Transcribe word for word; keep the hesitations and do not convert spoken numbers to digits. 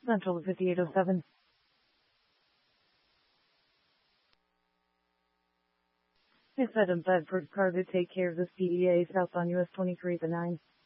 Central fifty-eight oh seven. It's Adam Bedford car to take care of this P E A south on U S twenty-three the nine.